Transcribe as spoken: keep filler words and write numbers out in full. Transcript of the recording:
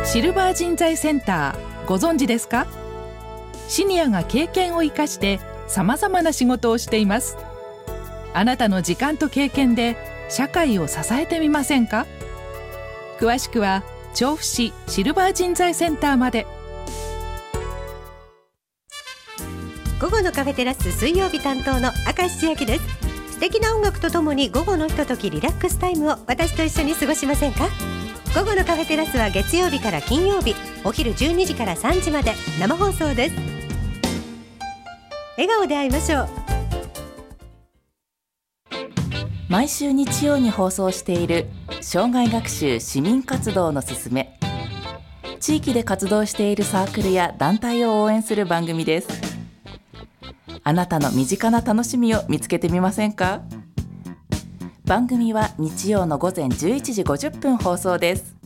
シルバー人材センター、ご存知ですか？シニアが経験を生かしてさまざまな仕事をしています。あなたの時間と経験で社会を支えてみませんか？詳しくは調布市シルバー人材センターまで。 午後のカフェテラス、水曜日担当の明石千秋です。素敵な音楽とともに午後のひとときリラックスタイムを私と一緒に過ごしませんか？午後のカフェテラスは月曜日から金曜日、お昼じゅうにじからさんじまで生放送です。笑顔で会いましょう。 毎週日曜に放送している生涯学習市民活動のすすめ。地域で活動しているサークルや団体を応援する番組です。あなたの身近な楽しみを見つけてみませんか？番組は日曜の午前じゅういちじごじゅっぷん放送です。